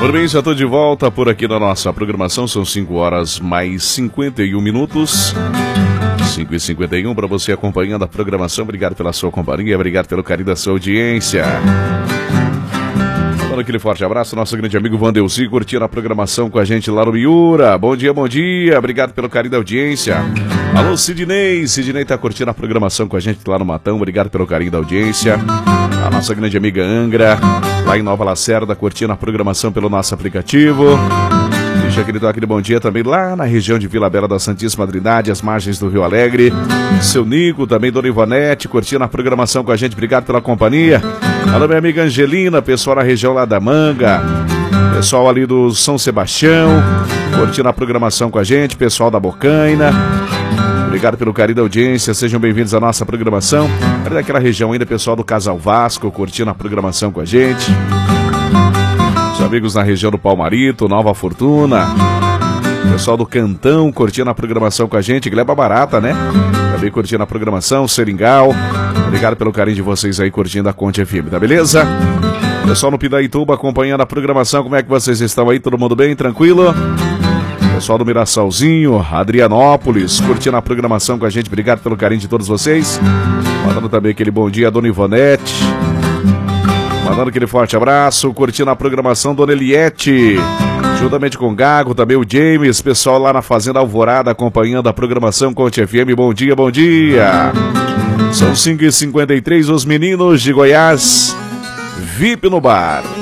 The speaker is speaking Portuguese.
Muito bem, já estou de volta por aqui na nossa programação. São 5 horas mais 51 minutos. 5h51 para você acompanhando a programação. Obrigado pela sua companhia, obrigado pelo carinho da sua audiência. Dando aquele forte abraço, nosso grande amigo Vandelzi curtindo a programação com a gente lá no Miura. Bom dia, obrigado pelo carinho da audiência. Alô, Sidney tá curtindo a programação com a gente lá no Matão, obrigado pelo carinho da audiência. A nossa grande amiga Angra, lá em Nova Lacerda, curtindo a programação pelo nosso aplicativo. Deixa aquele toque de bom dia também lá na região de Vila Bela da Santíssima Trindade, às margens do Rio Alegre. Seu Nico, também Dona Ivonete, curtindo a programação com a gente, obrigado pela companhia. Alô, minha amiga Angelina, pessoal na região lá da Manga, pessoal ali do São Sebastião, curtindo a programação com a gente, pessoal da Bocaina. Obrigado pelo carinho da audiência, sejam bem-vindos à nossa programação. É daquela região ainda, pessoal do Casal Vasco, curtindo a programação com a gente. Os amigos na região do Palmarito, Nova Fortuna. Pessoal do Cantão, curtindo a programação com a gente. Gleba Barata, né? Também curtindo a programação, Seringal. Obrigado pelo carinho de vocês aí, curtindo a Conte FM, tá beleza? Pessoal no Pindaituba, acompanhando a programação, como é que vocês estão aí? Todo mundo bem? Tranquilo? Pessoal do Mirassauzinho, Adrianópolis, curtindo a programação com a gente, obrigado pelo carinho de todos vocês. Mandando também aquele bom dia, Dona Ivonete. Mandando aquele forte abraço, curtindo a programação, Dona Eliette. Juntamente com o Gago, também o James, pessoal lá na Fazenda Alvorada, acompanhando a programação Conte FM, bom dia. São 5h53, os meninos de Goiás, VIP no bar.